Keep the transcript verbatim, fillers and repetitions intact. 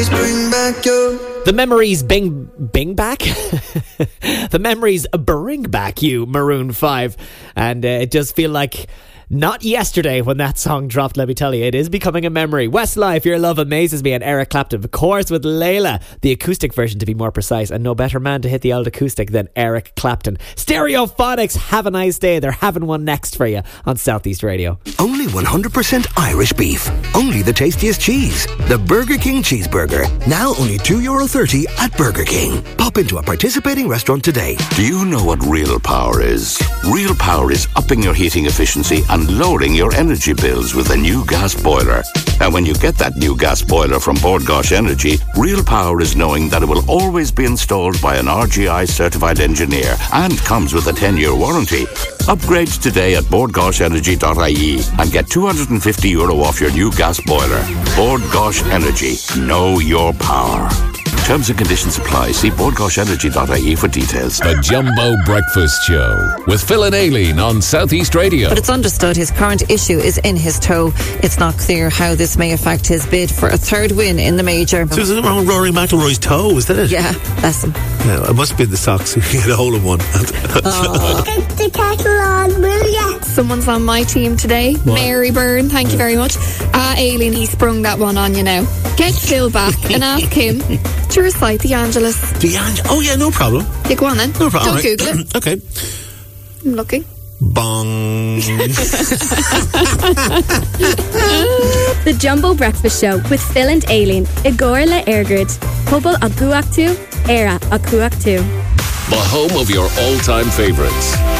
memories bring back you. The memories bing bing back. The memories bring back you, Maroon five, and uh, it does feel like not yesterday when that song dropped, let me tell you. It is becoming a memory. Westlife, Your Love Amazes Me, and Eric Clapton, of course, with Layla, the acoustic version to be more precise, and no better man to hit the old acoustic than Eric Clapton. Stereophonics, have a nice day. They're having one next for you on Southeast Radio. Only one hundred percent Irish beef. Only the tastiest cheese. The Burger King Cheeseburger. Now only two euro thirty at Burger King. Pop into a participating restaurant today. Do you know what real power is? Real power is upping your heating efficiency and lowering your energy bills with a new gas boiler. And when you get that new gas boiler from Bord Gáis Energy, real power is knowing that it will always be installed by an R G I certified engineer and comes with a ten-year warranty. Upgrade today at bord gáis energy dot I E and get two hundred fifty euro off your new gas boiler. Bord Gáis Energy. Know your power. Terms and conditions apply. See bord gáis energy dot I E for details. The Jumbo Breakfast Show with Phil and Aileen on Southeast Radio. But it's understood his current issue is in his toe. It's not clear how this may affect his bid for a third win in the major. So is it around Rory McIlroy's toe? Is that it? Yeah, bless him. No, it must have been the socks. He had a hole in one. Oh. Get the kettle on, will ya? Someone's on my team today. What? Mary Byrne, thank yeah. you very much. Ah, uh, Aileen, he sprung that one on you now. Get Phil back and ask him to recite the Angelus. The Angelus? Oh, yeah, no problem. Yeah, go on then. No problem. Don't right. Google it. Okay. I'm looking. Bong. The Jumbo Breakfast Show with Phil and Aileen. Igor le Ergrid. Pobl a Guachtu, Era a Guachtu. The home of your all-time favourites.